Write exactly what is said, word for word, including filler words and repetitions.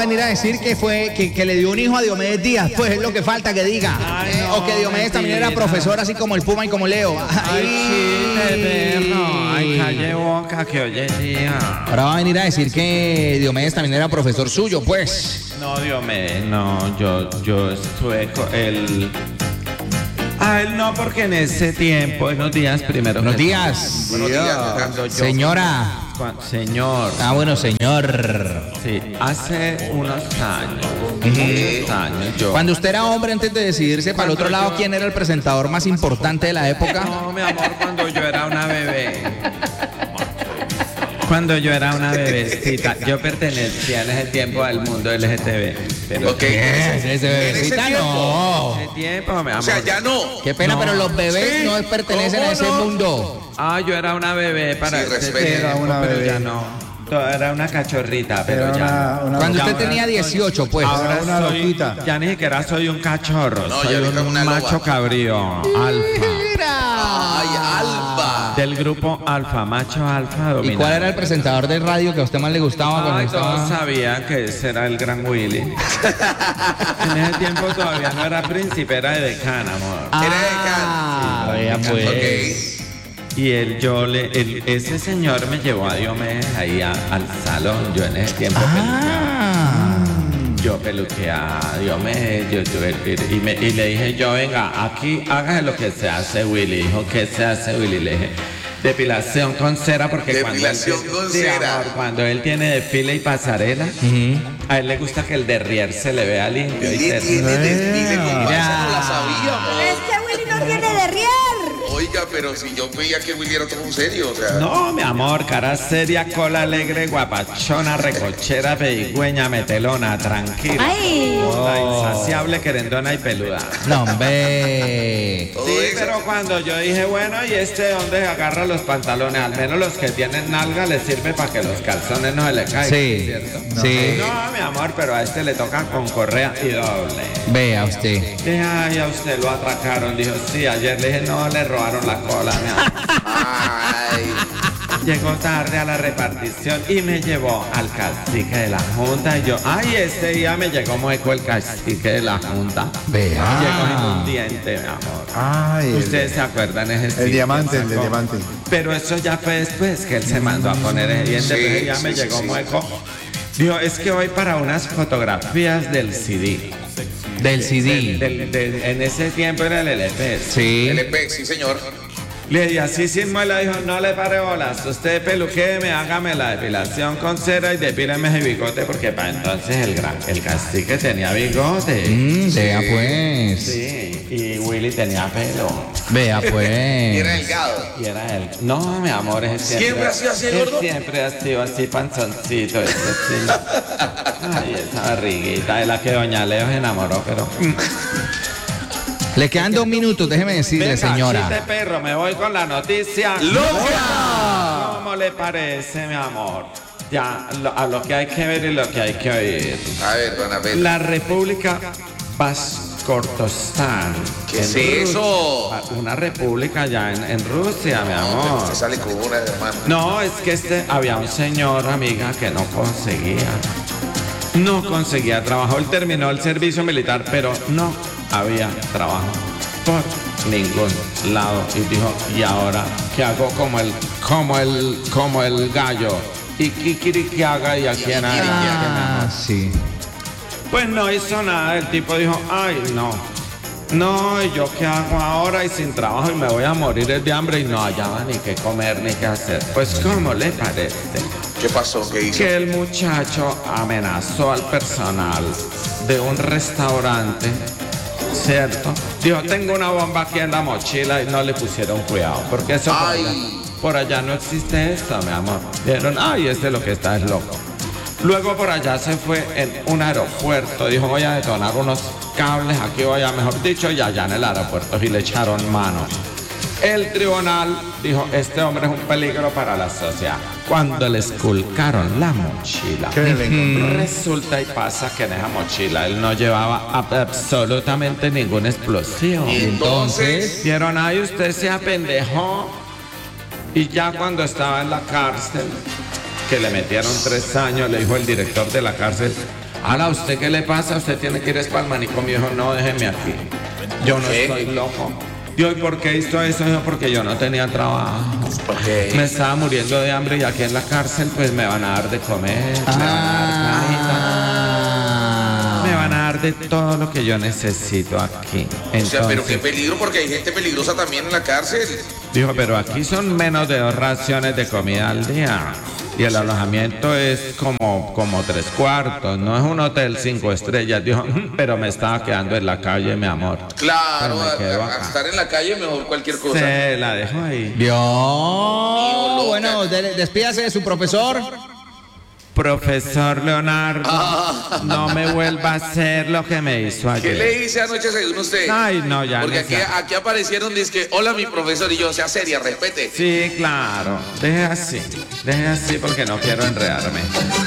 venir a decir que fue que, que le dio un hijo a Diomedes Díaz, pues es lo que falta que diga. Ay, Eh, no, o que Diomedes también era mentira. profesor, así como el Puma y como Leo. Ay, chiste, no. Ay, calle boca que oye día. Ahora va a venir a decir que Diomedes también era profesor suyo, pues. No, Diomedes, no, yo, yo estuve con él. A él no, porque en ese tiempo, buenos días primero. Buenos que- días. Buenos días, Cuando yo- Señora. Cuan- señor. Ah, bueno, señor. Sí, hace unos años. Unos años yo. Cuando usted era hombre, antes de decidirse para el otro lado, ¿quién era el presentador más importante de la época? No, mi amor, cuando yo era una bebé. Cuando yo era una bebecita, yo pertenecía en ese tiempo al mundo L G T B. Pero Ok. Ese ¿En ese bebecita tiempo? no. ese tiempo, mi amor. O sea, ya no. Qué pena, No. pero los bebés Sí, no pertenecen a ¿cómo ese no? mundo. Ah, yo era una bebé para Sí, ese respete. tiempo, Era una pero bebé. ya no. To- Era una cachorrita, pero Era ya una, no. una Cuando usted loquita. tenía dieciocho, pues. Ahora una soy, loquita. ya ni siquiera soy un cachorro, No, soy ya ahorita un una loba. macho cabrío, alfa. Ay, Alba. Del grupo Alfa, macho alfa ¿Y dominante. cuál era el presentador de radio que a usted más le gustaba cuando Ay, todos estaba? sabían que ese era el gran Willy. En ese tiempo todavía no era príncipe, era de decana, amor. Ah, vea pues. Ok. Y él, yo le, él- ese señor me llevó a Diomedes ahí a- al salón. Yo en ese tiempo Ah. peluqueaba. Yo peluqueaba a Diomedes, yo tuve el- y, me- y le dije yo, venga, aquí hágase lo que se hace Willy. Dijo, ¿qué se hace Willy? Le dije, depilación con cera, porque Depilación cuando él, con sí, cera. amor, cuando él tiene desfile y pasarela, Ujú. a él le gusta que el derrier se le vea limpio. y Dile, se- tiene desfile, compa, Mira. esa no la sabíamos. Este Willy no tiene de rier. Oiga, pero si yo veía que Willy era todo un serio, o sea. No, mi amor, cara seria, cola alegre, guapachona, recochera, pedigüeña, metelona, tranquila. Ay. La insaciable, querendona y peluda. No, hombre. Todo Sí, eso. pero cuando yo dije, bueno, ¿y este dónde agarra los pantalones? Al menos los que tienen nalga le sirve para que los calzones no se le caigan, Sí, ¿cierto? sí. No, mi amor, pero a este le toca con correa y doble. Vea usted. Dije, ay, a usted lo atracaron. Dijo, sí, ayer le dije, no, le robaron la cola, mi amor. Ay. Llegó tarde a la repartición y me llevó al cacique de la junta. Y yo, ay, ese día me llegó mueco el cacique de la junta. Vea. Llegó sin un diente, mi amor. Ay, el, Ustedes se acuerdan ese el sitio, diamante, el sacó? de diamante. Pero eso ya fue después que él se mandó a poner el diente, Sí, pero ya sí, me sí, llegó sí. mueco. Dijo, es que voy para unas fotografías del C D. Del C D. Del- del- del- en ese tiempo era el L P. Sí. L P, sí, señor. Le dije, así sin muela, dijo, no le pare bolas, usted peluquéeme, hágame la depilación con cera y depíleme ese bigote, porque para entonces el gran, el cacique tenía bigote. Mm, vea pues. Sí, y Willy tenía pelo. Vea Y era pues. delgado. Y era él. No, mi amor, es siempre. ¿Siempre ha sido así, él gordo? Siempre ha sido así, panzoncito. Ese, sí. Ay, esa barriguita de la que Doña Leo se enamoró, pero. Le quedan dos minutos, déjeme decirle, Venga, señora. chiste perro, me voy con la noticia. ¡Loca! ¿Cómo le parece, mi amor? Ya, lo- a lo que hay que ver y lo que hay que oír. A ver, don Abel. La República Bashkortostán. ¿Qué es en Rus- eso? Una república ya en, en Rusia, mi Pero amor. usted sale con una hermana. No, es que este había un señor, amiga, que no conseguía. No conseguía trabajo. Él terminó el servicio militar, pero no había trabajo por ningún lado. Y dijo, ¿y ahora qué hago como el, como el, como el gallo? Y kikiriki haga y a quién haga. Ah, sí. Pues no hizo nada. El tipo dijo, ay, no. No, ¿y yo qué hago ahora? Y sin trabajo y me voy a morir de hambre y no hallaba ni qué comer ni qué hacer. Pues, ¿cómo le parece? ¿Qué pasó? ¿Qué hizo? Que el muchacho amenazó al personal de un restaurante, ¿cierto? Dijo, tengo una bomba aquí en la mochila y no le pusieron cuidado, porque eso por Ay. allá, por allá no existe esto, mi amor. Dijeron, ay, este lo que está es loco. Luego por allá se fue en un aeropuerto, dijo, voy a detonar unos cables, aquí voy a, mejor dicho, y allá en el aeropuerto, y le echaron mano. El tribunal dijo, este hombre es un peligro para la sociedad. Cuando le esculcaron la mochila, ¿Qué le encontró? resulta y pasa que en esa mochila él no llevaba ab- absolutamente ningún explosivo. Y entonces, Dijeron, ay, usted se apendejó. Y ya cuando estaba en la cárcel, que le metieron tres años, le dijo el director de la cárcel, Ahora, ¿a usted qué le pasa? Usted tiene que ir para el manicomio. Dijo, no, déjeme aquí. Yo no ¿Qué? estoy loco. Yo, ¿y por qué hizo eso? Dijo, porque yo no tenía trabajo. Ok. Me estaba muriendo de hambre y aquí en la cárcel pues me van a dar de comer, me van a dar carita, me van a dar de todo lo que yo necesito aquí. O sea, pero qué Entonces, peligro, porque hay gente peligrosa también en la cárcel. dijo, pero aquí son menos de dos raciones de comida al día. Y el alojamiento es como, como tres cuartos, no es un hotel cinco estrellas. Dijo, "Mm, pero me estaba quedando en la calle, mi amor. Claro, Pero me a, quedo a- a acá. estar en la calle mejor cualquier cosa. Se la dejo ahí. Vio. loca. Bueno, de- despídase de su profesor. Profesor Leonardo, no me vuelva a hacer lo que me hizo ¿Qué le ayer. hice anoche según usted? Ay, no, ya Porque no aquí, sé. aquí aparecieron, dice hola mi profesor, y yo, sea seria, respete. Sí, claro. Deje así. Deje así porque no quiero enredarme.